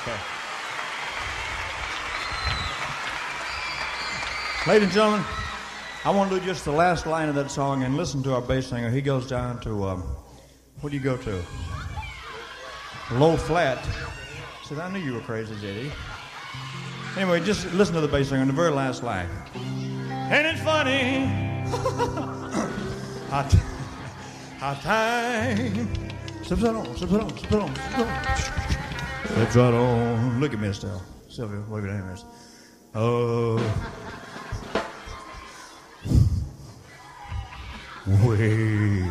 Okay. Ladies and gentlemen, I want to do just the last line of that song and listen to our bass singer. He goes down to, what do you go to? Low flat. I said, I knew you were crazy, J.D. Anyway, just listen to the bass singer in the very last line. Ain't it funny? How time slips right on, slips right on, slips right on, slips right on. Slips right on. Look at me, Estelle. Sylvia, wave your hands. Oh. Wait.